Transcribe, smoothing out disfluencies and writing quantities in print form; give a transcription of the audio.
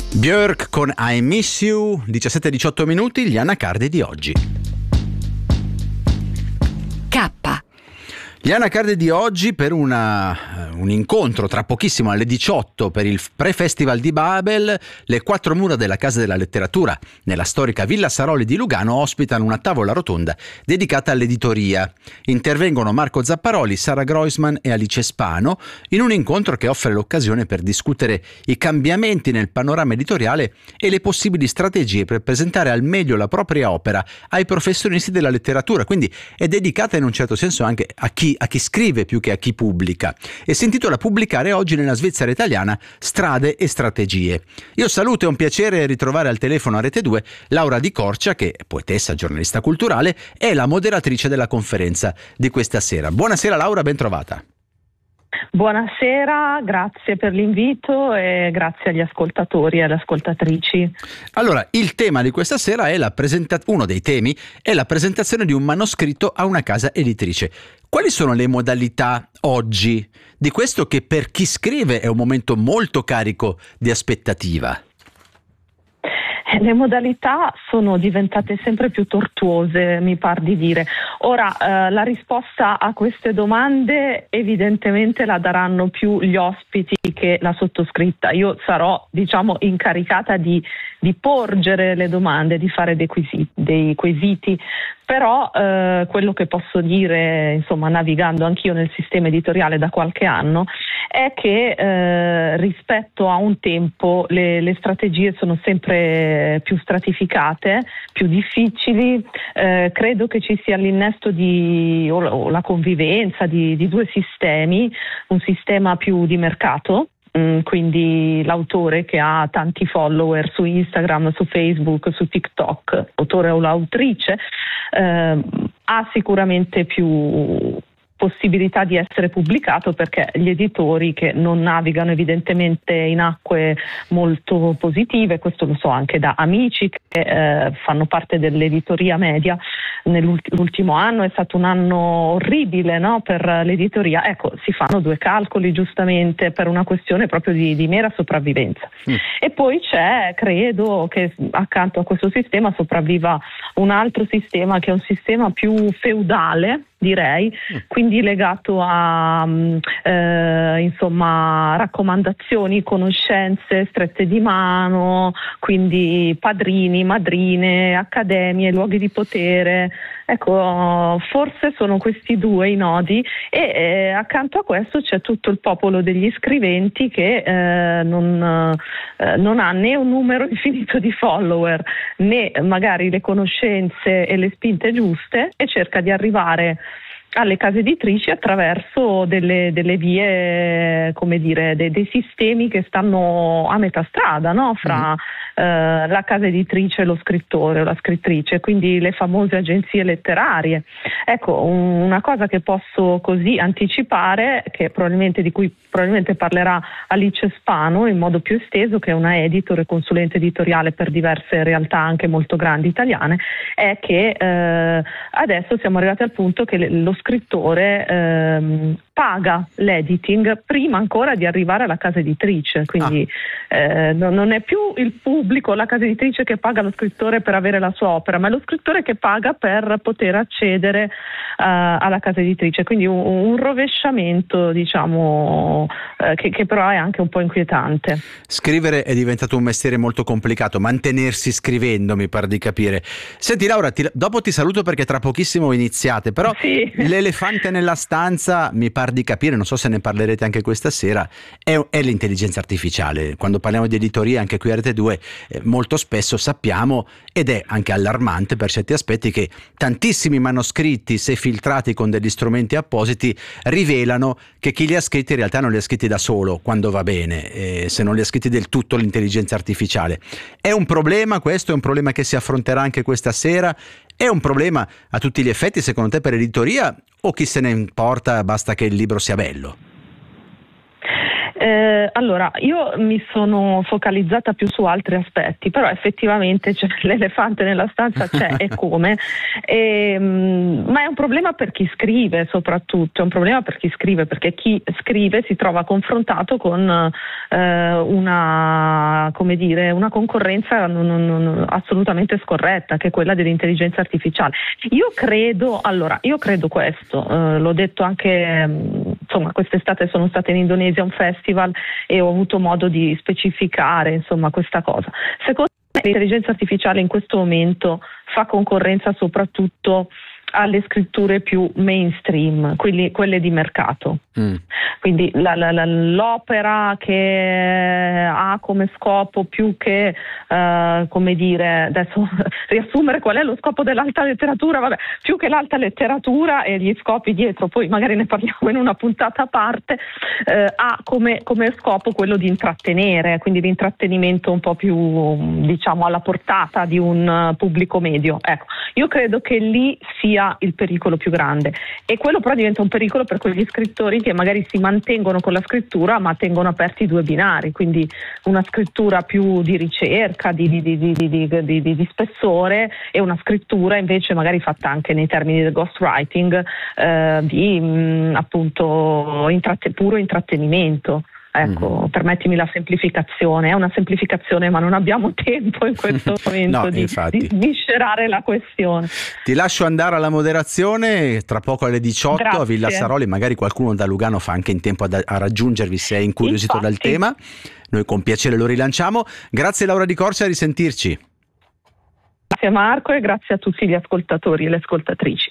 Björk con I Miss You, 17-18 minuti, gli anacardi di oggi. Gli anacardi di oggi per un incontro tra pochissimo alle 18 per il pre-festival di Babel. Le quattro mura della Casa della Letteratura nella storica Villa Saroli di Lugano ospitano una tavola rotonda dedicata all'editoria. Intervengono Marco Zapparoli, Sara Groisman e Alice Spano in un incontro che offre l'occasione per discutere i cambiamenti nel panorama editoriale e le possibili strategie per presentare al meglio la propria opera ai professionisti della letteratura. Quindi è dedicata in un certo senso anche a chi scrive più che a chi pubblica, e si intitola Pubblicare oggi nella Svizzera italiana, strade e strategie. Io saluto, è un piacere ritrovare al telefono a Rete 2 Laura Di Corcia, che è poetessa, giornalista culturale, è la moderatrice della conferenza di questa sera. Buonasera Laura, ben trovata. Buonasera, grazie per l'invito e grazie agli ascoltatori e alle ascoltatrici. Allora, il tema di questa sera è uno dei temi è la presentazione di un manoscritto a una casa editrice. Quali sono le modalità oggi di questo, che per chi scrive è un momento molto carico di aspettativa? Le modalità sono diventate sempre più tortuose, mi par di dire. Ora, la risposta a queste domande evidentemente la daranno più gli ospiti che la sottoscritta. Io sarò, incaricata di porgere le domande, di fare dei quesiti. Però quello che posso dire, navigando anch'io nel sistema editoriale da qualche anno, è che rispetto a un tempo le strategie sono sempre più stratificate, più difficili. Credo che ci sia l'innesto o la convivenza di due sistemi, un sistema più di mercato, quindi l'autore che ha tanti follower su Instagram, su Facebook, su TikTok, l'autore o l'autrice, ha sicuramente più possibilità di essere pubblicato, perché gli editori che non navigano evidentemente in acque molto positive, questo lo so anche da amici che fanno parte dell'editoria media. Nell'ultimo anno è stato un anno orribile, no, per l'editoria. Ecco, si fanno due calcoli giustamente per una questione proprio di mera sopravvivenza. E poi credo che accanto a questo sistema sopravviva un altro sistema, che è un sistema più feudale, direi, quindi legato a raccomandazioni, conoscenze strette di mano, quindi padrini, madrine, accademie, luoghi di potere. Ecco, forse sono questi due i nodi, e accanto a questo c'è tutto il popolo degli scriventi che non ha né un numero infinito di follower, né magari le conoscenze e le spinte giuste, e cerca di arrivare alle case editrici attraverso delle vie, dei sistemi che stanno a metà strada, no? Fra la casa editrice e lo scrittore o la scrittrice, quindi le famose agenzie letterarie. Ecco, una cosa che posso così anticipare, di cui probabilmente parlerà Alice Spano in modo più esteso, che è una editor e consulente editoriale per diverse realtà anche molto grandi italiane, è che adesso siamo arrivati al punto che lo scrittore paga l'editing prima ancora di arrivare alla casa editrice, quindi non è più il pubblico, la casa editrice, che paga lo scrittore per avere la sua opera, ma è lo scrittore che paga per poter accedere alla casa editrice, quindi un rovesciamento, che però è anche un po' inquietante. Scrivere è diventato un mestiere molto complicato, mantenersi scrivendo, mi pare di capire. Senti Laura, dopo ti saluto perché tra pochissimo iniziate, però sì. L'elefante nella stanza, mi pare di capire, non so se ne parlerete anche questa sera, è l'intelligenza artificiale. Quando parliamo di editoria anche qui a Rete 2 molto spesso sappiamo, ed è anche allarmante per certi aspetti, che tantissimi manoscritti, se filtrati con degli strumenti appositi, rivelano che chi li ha scritti in realtà non li ha scritti da solo, quando va bene, se non li ha scritti del tutto l'intelligenza artificiale. È un problema questo? È un problema che si affronterà anche questa sera? È un problema a tutti gli effetti secondo te per l'editoria, o chi se ne importa, basta che il libro sia bello? Allora, io mi sono focalizzata più su altri aspetti, però effettivamente l'elefante nella stanza c'è e come, ma è un problema per chi scrive soprattutto, è un problema per chi scrive, perché chi scrive si trova confrontato con una concorrenza assolutamente scorretta, che è quella dell'intelligenza artificiale. Io credo questo, l'ho detto anche, insomma, quest'estate sono stata in Indonesia a un festival e ho avuto modo di specificare, insomma, questa cosa. Secondo me l'intelligenza artificiale in questo momento fa concorrenza soprattutto alle scritture più mainstream, quelle di mercato. Quindi l'opera che ha come scopo più che adesso riassumere qual è lo scopo dell'alta letteratura, più che l'alta letteratura e gli scopi dietro, poi magari ne parliamo in una puntata a parte, ha come scopo quello di intrattenere, quindi l'intrattenimento un po' più, diciamo, alla portata di un pubblico medio. Ecco, io credo che lì sia il pericolo più grande, e quello però diventa un pericolo per quegli scrittori che magari si mantengono con la scrittura ma tengono aperti due binari, quindi una scrittura più di ricerca, di spessore, e una scrittura invece magari fatta anche nei termini del ghostwriting, appunto puro intrattenimento. Ecco, permettimi la semplificazione, è una semplificazione, ma non abbiamo tempo in questo momento di sviscerare la questione. Ti lascio andare alla moderazione, tra poco alle 18. Grazie. A Villa Saroli, magari qualcuno da Lugano fa anche in tempo a raggiungervi se è incuriosito dal tema. Noi con piacere lo rilanciamo. Grazie Laura Di Corsia, a risentirci. Grazie Marco, e grazie a tutti gli ascoltatori e le ascoltatrici.